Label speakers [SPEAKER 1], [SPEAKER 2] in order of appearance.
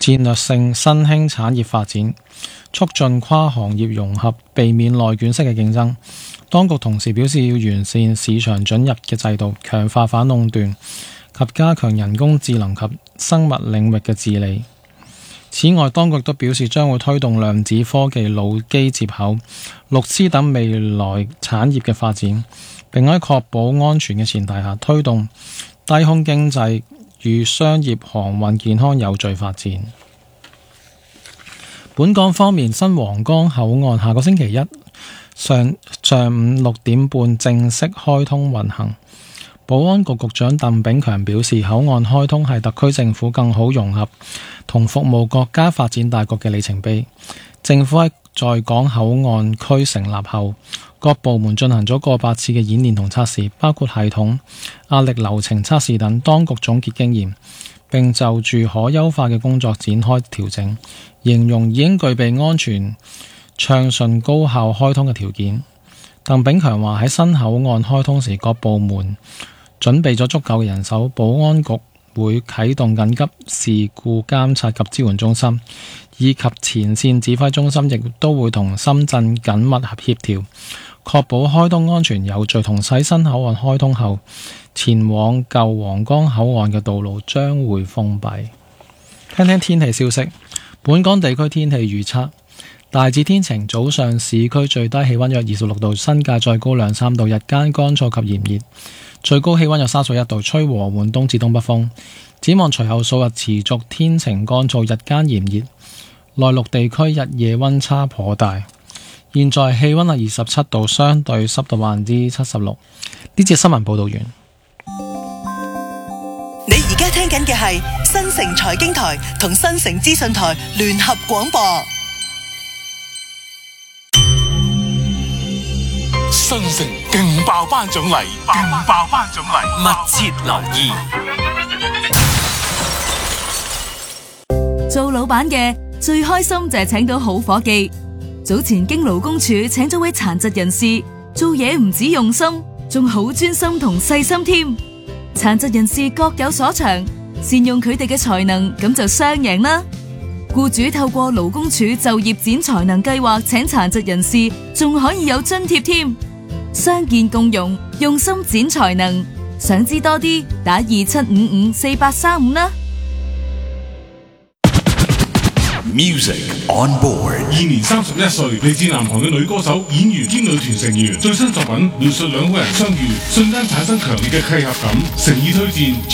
[SPEAKER 1] 戰略性新興產業發展，促進跨行業融合，避免內卷式嘅競爭。當局同時表示要完善市場准入嘅制度，強化反壟斷及加強人工智能及生物領域嘅治理。此外，當局都表示將會推動量子科技、腦機接口、6G 等未來產業嘅發展，並喺確保安全嘅前提下，推動低空經濟與商業航運健康有序發展。本港方面，新皇崗口岸下個星期一上午6點半正式開通運行。保安局局長鄧炳強表示，口岸開通係特區政府更好融合同服務國家發展大局嘅里程碑。政府喺在港口岸區成立後，各部門進行咗過百次嘅演練同測試，包括系統、壓力流程測試等。當局總結經驗，並就住可優化嘅工作展開調整，形容已經具備安全、暢順、高效開通嘅條件。鄧炳強話喺新口岸開通時，各部門準備咗足夠嘅人手，保安局會啟動緊急事故監察及支援中心，以及前線指揮中心亦都會同深圳緊密協調，確保開通安全有序。同喺新口岸開通後，前往舊皇崗口岸嘅道路將會封閉。聽聽天氣消息，本港地區天氣預測大致天晴，早上市區最低氣溫約26度，新界再高2-3度，日間乾燥及炎熱，最高氣溫約31度，吹和緩東至東北風。展望隨後數日持續天晴乾燥，日間炎熱，內陸地區日夜溫差頗大。現在氣溫係27度，相對濕度76%。呢節新聞報道完。
[SPEAKER 2] 你而家聽緊嘅係新城財經台同新城資訊台聯合廣播。
[SPEAKER 3] 新城勁爆頒獎禮，密切留意。
[SPEAKER 4] 做老闆嘅最開心就係請到好夥計。早前經勞工處請咗位殘疾人士，做嘢唔止用心，仲好專心同細心添。殘疾人士各有所長，善用佢哋嘅才能，咁就雙贏啦。僱主透過勞工處就業展才能計劃請殘疾人士，仲可以有津貼添。傷健共融，用心展才能。想知多啲，打27554835啦。
[SPEAKER 3] Music on board。
[SPEAKER 5] 現年31歲，嚟自南韓嘅女歌手、演員兼女團成員，最新作品描述兩個人相遇，瞬間產生強烈嘅契合感，誠意推薦